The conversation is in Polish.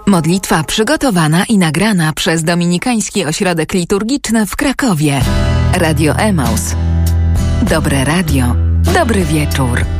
Modlitwa przygotowana i nagrana przez Dominikański Ośrodek Liturgiczny w Krakowie. Radio Emaus. Dobre radio, dobry wieczór.